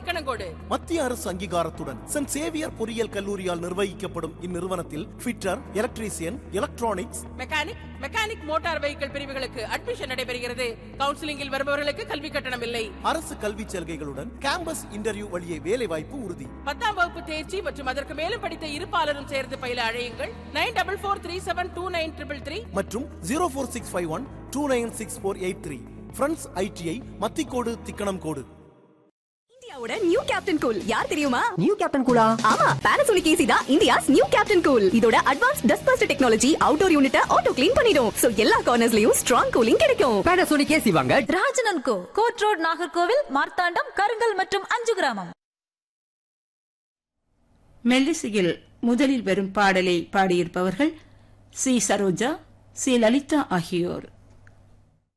திக்கணங்கோடு. மத்திய அரசு அங்கீகாரத்துடன் saint Xavier பொறியியல் கல்லூரியால் நிர்வகிக்கப்படும் இந்நிறுவனத்தில் fitter, electrician, electronics, mechanic motor vehicle பிரிவுகளுக்கு அட்மிஷன் நடைபெறுகிறது. கவுன்சிலிங்கில் வருபவர்களுக்கு கல்வி கட்டணம் இல்லை. அரசு கல்வி சலுகைகளுடன் கேம்பஸ் இன்டர்வியூ வழியே வேலை வாய்ப்பு உறுதி. 10ஆம் வகுப்பு தேர்ச்சி மற்றும் அதற்கு மேலும் படித்த இருப்பாளரும் சேர்ந்து பயில அழையுங்கள். 9443729333 மற்றும் 04651296483. ஃப்ரெண்ட்ஸ் ITI மத்திக்கோடு திக்கணம் கோடு. இந்தியாவோட நியூ கேப்டன் கூல் யார் தெரியுமா? நியூ கேப்டன் கூலா? ஆமா, Panasonic AC தான் இந்தியாஸ் நியூ கேப்டன் கூல். இதோட advanced dust first technology outdoor யூனிட்ட auto clean பண்ணிடும். சோ எல்லா கார்னர்ஸ்லயும் ஸ்ட்ராங் கூலிங் கிடைக்கும். Panasonic AC வாங்க. ராஜனன் கோ, கோட் ரோட், நாகர்கோவில், மார்த்தாண்டம், கருங்கல் மற்றும் 5 கிராமம். மெல்லிசையில் முதலில் வரும் பாடலை பாடியிருப்பவர்கள் சி. சரோஜா, சி. லலிதா ஆகியோர்.